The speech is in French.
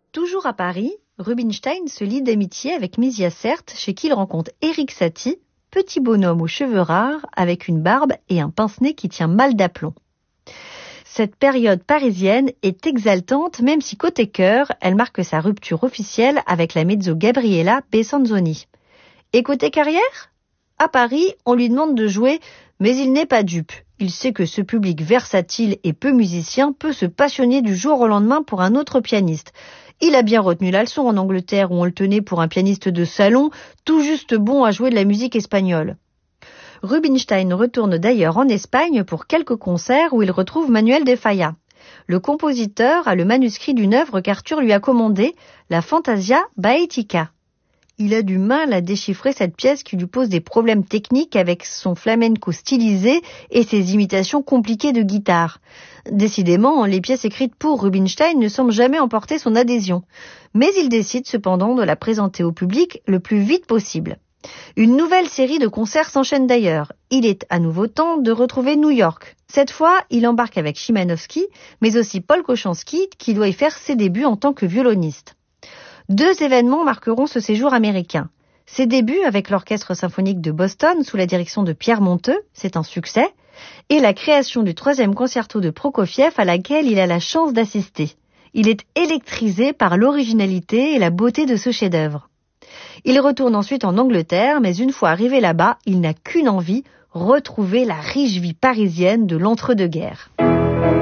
Toujours à Paris, Rubinstein se lie d'amitié avec Misia Certes, chez qui il rencontre Erik Satie, petit bonhomme aux cheveux rares, avec une barbe et un pince-nez qui tient mal d'aplomb. Cette période parisienne est exaltante, même si côté cœur, elle marque sa rupture officielle avec la mezzo Gabriella Bessanzoni. Et côté carrière ? À Paris, on lui demande de jouer, mais il n'est pas dupe. Il sait que ce public versatile et peu musicien peut se passionner du jour au lendemain pour un autre pianiste. Il a bien retenu la leçon en Angleterre où on le tenait pour un pianiste de salon, tout juste bon à jouer de la musique espagnole. Rubinstein retourne d'ailleurs en Espagne pour quelques concerts où il retrouve Manuel de Falla. Le compositeur a le manuscrit d'une œuvre qu'Arthur lui a commandée, la Fantasia Baetica. Il a du mal à déchiffrer cette pièce qui lui pose des problèmes techniques avec son flamenco stylisé et ses imitations compliquées de guitare. Décidément, les pièces écrites pour Rubinstein ne semblent jamais emporter son adhésion. Mais il décide cependant de la présenter au public le plus vite possible. Une nouvelle série de concerts s'enchaîne d'ailleurs. Il est à nouveau temps de retrouver New York. Cette fois, il embarque avec Szymanowski, mais aussi Paul Kochanski, qui doit y faire ses débuts en tant que violoniste. 2 événements marqueront ce séjour américain. Ses débuts avec l'Orchestre symphonique de Boston sous la direction de Pierre Monteux, c'est un succès, et la création du 3e concerto de Prokofiev à laquelle il a la chance d'assister. Il est électrisé par l'originalité et la beauté de ce chef-d'œuvre. Il retourne ensuite en Angleterre, mais une fois arrivé là-bas, il n'a qu'une envie, retrouver la riche vie parisienne de l'entre-deux-guerres.